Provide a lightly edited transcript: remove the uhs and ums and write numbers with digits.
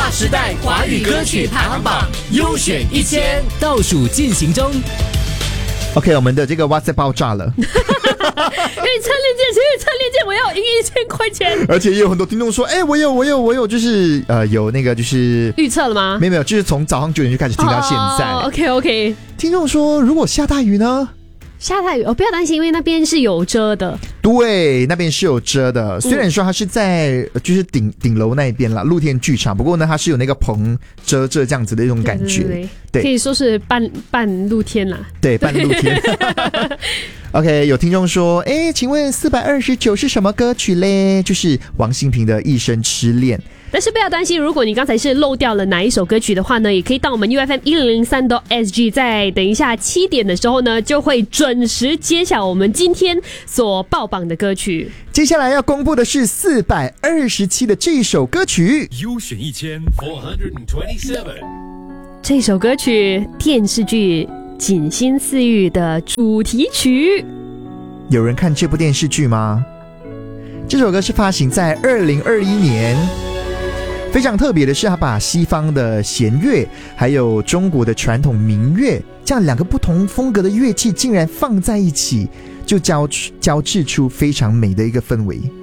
划时代华语歌曲排行榜优选1000倒数进行中。 OK， 我们的这个 WhatsApp 爆炸了。 可以参链接，我要赢1000块钱。 而且也有很多听众说，我有，就是有那个就是预测了吗？ 没有，就是从早上9点就开始听到现在。 OK。 听众说，如果下大雨呢？ 下大雨不要担心，因为那边是有遮的。 对，那边是有遮的。虽然说它是在就是顶楼那边啦，露天剧场，不过呢，它是有那个棚遮这样子的一种感觉。对， 可以说是半露天啦。 对，半露天。OK， 有听众说，请问429是什么歌曲嘞？就是王心平的《一生痴恋》。 但是不要担心，如果你刚才是漏掉了哪一首歌曲的话呢，也可以到我们 UFM1003.SG， 在等一下7点的时候呢，就会准时揭晓我们今天所爆榜的歌曲。 接下来要公布的是427的这首歌曲， 优选1427。 这首歌曲电视剧《锦心似玉》的主题曲。 有人看这部电视剧吗？这首歌是发行在2021年。非常特别的是，他把西方的弦乐还有中国的传统民乐这样2个不同风格的乐器竟然放在一起，就交织出非常美的一个氛围。